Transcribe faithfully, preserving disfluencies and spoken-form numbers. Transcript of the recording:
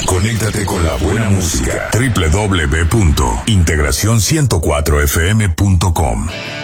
Conéctate con la buena música. doble u doble u doble u punto integración ciento cuatro f m punto com